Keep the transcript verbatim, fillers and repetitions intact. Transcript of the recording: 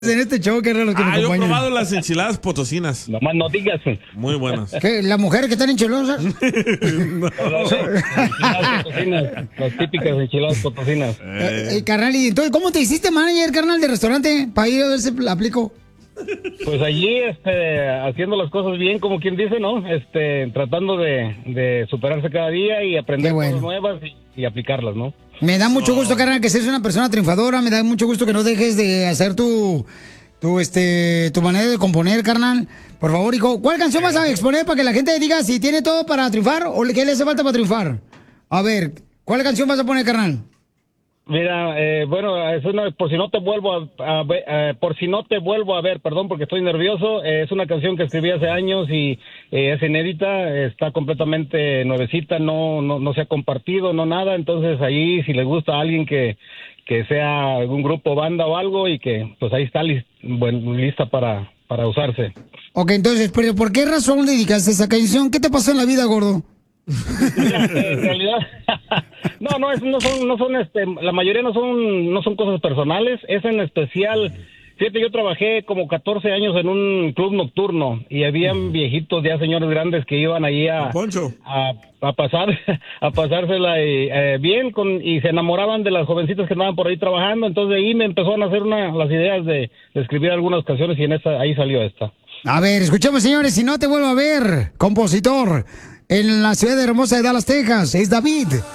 En este show, que los que ah, me yo he acompañan. probado las enchiladas potosinas. Nomás no digas. Muy buenas. ¿Qué? ¿Las mujeres que están enchilosas? No. Enchiladas potosinas, las típicas enchiladas potosinas. Eh, eh, carnal, y entonces, ¿cómo te hiciste manager, carnal, de restaurante? Para ir a ver si la aplico. Pues allí, este, haciendo las cosas bien, como quien dice, ¿no? Este, tratando de, de superarse cada día y aprender bueno. cosas nuevas y, y aplicarlas, ¿no? Me da mucho gusto, carnal, que seas una persona triunfadora. Me da mucho gusto que no dejes de hacer tu, tu, este, tu manera de componer, carnal. Por favor, hijo, ¿cuál canción vas a exponer para que la gente diga si tiene todo para triunfar o qué le hace falta para triunfar? A ver, ¿cuál canción vas a poner, carnal? Mira, eh, bueno, es una, por si no te vuelvo a, a ver, eh, por si no te vuelvo a ver, perdón, porque estoy nervioso. Eh, es una canción que escribí hace años y eh, es inédita, está completamente nuevecita, no, no, no se ha compartido, no nada. Entonces ahí, si le gusta a alguien que, que sea algún grupo, banda o algo, y que, pues ahí está list, bueno, lista para, para usarse. Ok, entonces, pero ¿por qué razón dedicaste esa canción? ¿Qué te pasó en la vida, gordo? Mira, en realidad no no es, no son no son este la mayoría no son no son cosas personales, es en especial. Fíjate, yo trabajé como catorce años en un club nocturno y habían viejitos, ya señores grandes, que iban ahí a a, a pasar a pasársela y, eh, bien con y se enamoraban de las jovencitas que andaban por ahí trabajando. Entonces ahí me empezó a nacer una las ideas de, de escribir algunas canciones y en esa ahí salió esta. A ver, escuchemos, señores, si no te vuelvo a ver, compositor, en la ciudad hermosa de Dallas, Texas, es David.